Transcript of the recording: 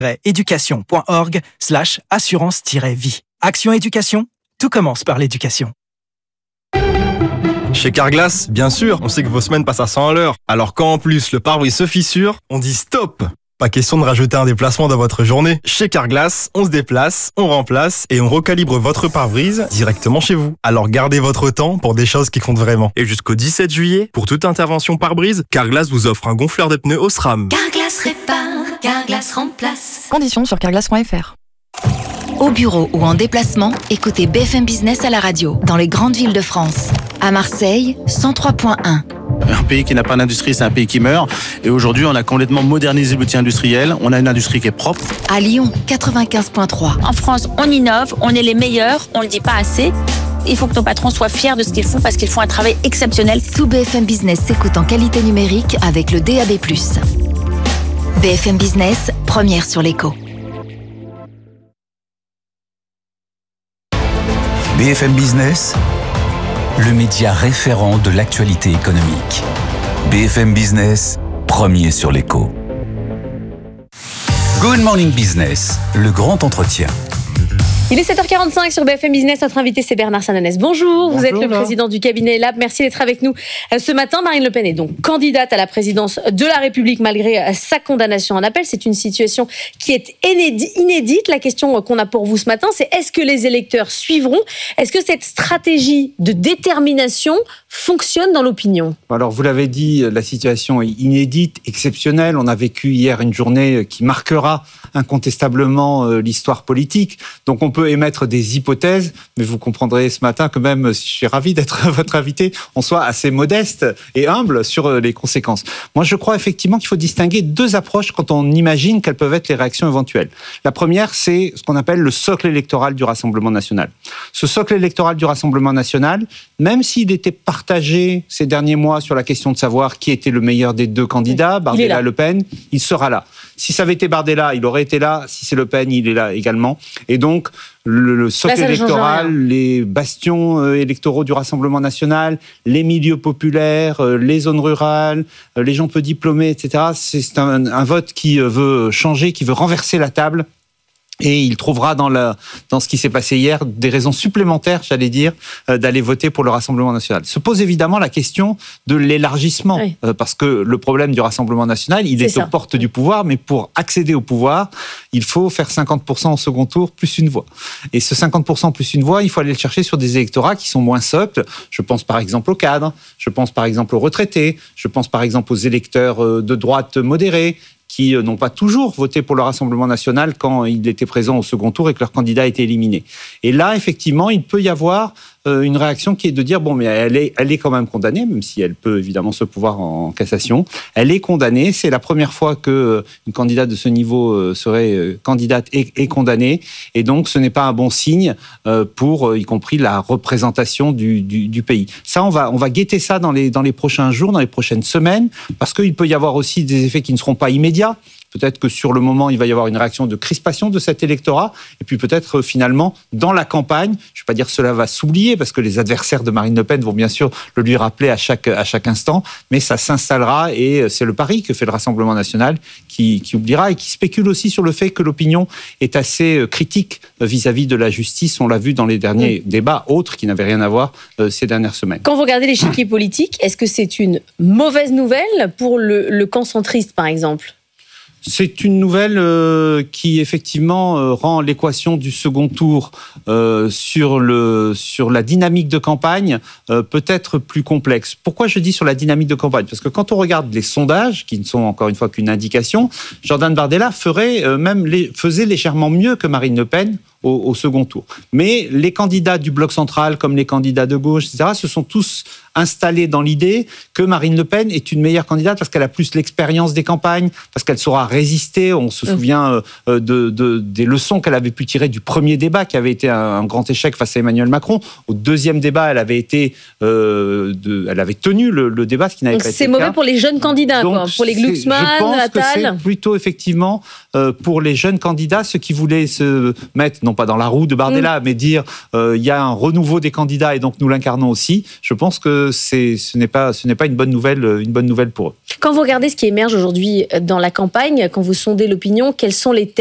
éducation.org/assurance-vie. Action Éducation, tout commence par l'éducation. Chez Carglass, bien sûr, on sait que vos semaines passent à 100 à l'heure. Alors quand en plus le pare-brise se fissure, on dit stop! Pas question de rajouter un déplacement dans votre journée. Chez Carglass, on se déplace, on remplace et on recalibre votre pare-brise directement chez vous. Alors gardez votre temps pour des choses qui comptent vraiment. Et jusqu'au 17 juillet, pour toute intervention pare-brise, Carglass vous offre un gonfleur de pneus Osram. Carglass répare, Carglass remplace. Conditions sur carglass.fr. Au bureau ou en déplacement, écoutez BFM Business à la radio, dans les grandes villes de France. À Marseille, 103.1. Un pays qui n'a pas d'industrie, c'est un pays qui meurt. Et aujourd'hui, on a complètement modernisé l'outil industriel. On a une industrie qui est propre. À Lyon, 95.3. En France, on innove, on est les meilleurs, on ne le dit pas assez. Il faut que nos patrons soient fiers de ce qu'ils font parce qu'ils font un travail exceptionnel. Tout BFM Business s'écoute en qualité numérique avec le DAB+. BFM Business, première sur l'écho. BFM Business, le média référent de l'actualité économique. BFM Business, premier sur l'écho. Good Morning Business, le grand entretien. Il est 7h45 sur BFM Business. Notre invité, c'est Bernard Sananès. Bonjour, vous êtes le président du cabinet Lab. Merci d'être avec nous ce matin. Marine Le Pen est donc candidate à la présidence de la République malgré sa condamnation en appel. C'est une situation qui est inédite. La question qu'on a pour vous ce matin, c'est est-ce que les électeurs suivront ? Est-ce que cette stratégie de détermination fonctionne dans l'opinion ? Alors, vous l'avez dit, la situation est inédite, exceptionnelle. On a vécu hier une journée qui marquera incontestablement l'histoire politique. Donc, on peut émettre des hypothèses, mais vous comprendrez ce matin que même si je suis ravi d'être votre invité, on soit assez modeste et humble sur les conséquences. Moi, je crois effectivement qu'il faut distinguer deux approches quand on imagine quelles peuvent être les réactions éventuelles. La première, c'est ce qu'on appelle le socle électoral du Rassemblement national. Ce socle électoral du Rassemblement national, même s'il était partagé ces derniers mois sur la question de savoir qui était le meilleur des deux candidats, Bardella, Le Pen, il sera là. Si ça avait été Bardella, il aurait été là. Si c'est Le Pen, il est là également. Et donc, le socle électoral, les bastions électoraux du Rassemblement national, les milieux populaires, les zones rurales, les gens peu diplômés, etc. C'est un vote qui veut changer, qui veut renverser la table. Et il trouvera dans ce qui s'est passé hier des raisons supplémentaires, j'allais dire, d'aller voter pour le Rassemblement national. Se pose évidemment la question de l'élargissement, oui. Parce que le problème du Rassemblement national, il est aux portes du pouvoir, mais pour accéder au pouvoir, il faut faire 50% au second tour plus une voix. Et ce 50% plus une voix, il faut aller le chercher sur des électorats qui sont moins socles. Je pense par exemple aux cadres, je pense par exemple aux retraités, je pense par exemple aux électeurs de droite modérés, qui n'ont pas toujours voté pour le Rassemblement national quand il était présent au second tour et que leur candidat a été éliminé. Et là, effectivement, il peut y avoir une réaction qui est de dire, bon, mais elle est quand même condamnée, même si elle peut évidemment se pouvoir en cassation. Elle est condamnée. C'est la première fois qu'une candidate de ce niveau serait candidate et condamnée. Et donc, ce n'est pas un bon signe pour, y compris, la représentation du pays. Ça, on va guetter ça dans les prochains jours, dans les prochaines semaines, parce qu'il peut y avoir aussi des effets qui ne seront pas immédiats. Peut-être que sur le moment, il va y avoir une réaction de crispation de cet électorat. Et puis peut-être finalement, dans la campagne, je ne vais pas dire que cela va s'oublier, parce que les adversaires de Marine Le Pen vont bien sûr le lui rappeler à chaque instant, mais ça s'installera et c'est le pari que fait le Rassemblement national qui oubliera et qui spécule aussi sur le fait que l'opinion est assez critique vis-à-vis de la justice. On l'a vu dans les derniers débats autres qui n'avaient rien à voir ces dernières semaines. Quand vous regardez l'échiquier politique, est-ce que c'est une mauvaise nouvelle pour le camp centriste, par exemple ? C'est une nouvelle qui effectivement rend l'équation du second tour sur la dynamique de campagne peut-être plus complexe. Pourquoi je dis sur la dynamique de campagne ? Parce que quand on regarde les sondages, qui ne sont encore une fois qu'une indication, Jordan Bardella faisait légèrement mieux que Marine Le Pen au second tour. Mais les candidats du bloc central, comme les candidats de gauche, etc., se sont tous installés dans l'idée que Marine Le Pen est une meilleure candidate parce qu'elle a plus l'expérience des campagnes, parce qu'elle saura résister. On se souvient des leçons qu'elle avait pu tirer du premier débat, qui avait été un grand échec face à Emmanuel Macron. Au deuxième débat, elle avait tenu le débat, ce qui n'avait pas été c'est le mauvais cas. pour les jeunes candidats, Donc, quoi. Pour les Glucksmann, je pense Attal. que c'est plutôt effectivement pour les jeunes candidats, ceux qui voulaient se mettre, non pas dans la roue de Bardella, mais dire il y a un renouveau des candidats et donc nous l'incarnons aussi. Je pense que ce n'est pas une bonne nouvelle pour eux. Quand vous regardez ce qui émerge aujourd'hui dans la campagne, quand vous sondez l'opinion, quels sont les thèmes ?